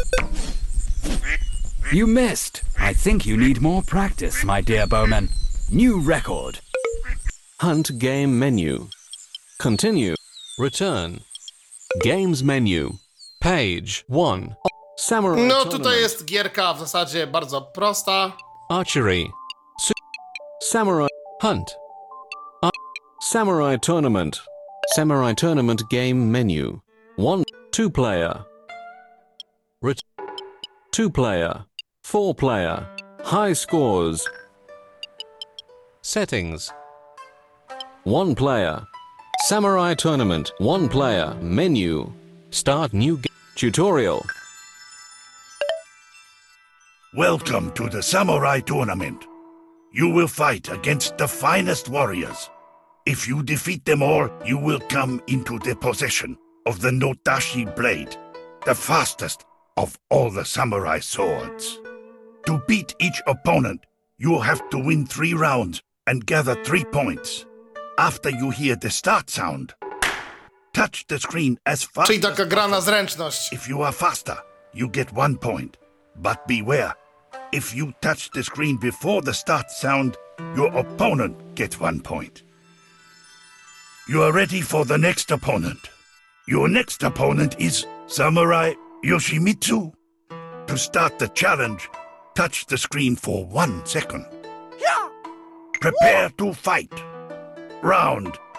You missed. I think you need more practice, my dear bowman. New record. Hunt game menu. Continue. Return. Games menu. Page 1. Samurai No tournament. tutaj jest gierka w zasadzie bardzo prosta. Archery. Samurai hunt. Samurai tournament. Samurai tournament game menu. 1. 2 player. 2 player. 4 player. High scores. Settings. 1 player. Samurai tournament. 1 player. Menu. Start new tutorial. Welcome to the Samurai Tournament. You will fight against the finest warriors. If you defeat them all, you will come into the possession of the Nodashi blade, the fastest of all the samurai swords. To beat each opponent, you will have to win 3 rounds and gather 3 points. After you hear the start sound, touch the screen as fast Czyli as taka gra na possible. zręczność. If you are faster, you get 1 point. But beware, if you touch the screen before the start sound, your opponent gets 1 point. You are ready for the next opponent. Your next opponent is Samurai Yoshimitsu. To start the challenge, touch the screen for 1 second. Prepare to fight. Round